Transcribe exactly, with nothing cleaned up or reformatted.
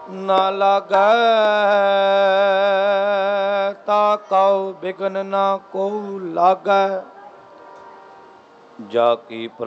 ਨਾ ਲਾਗੈ ਤਾ Q begin ਨਾ ਕੋ ਲਾਗੈ। ਜਾ ਕੀ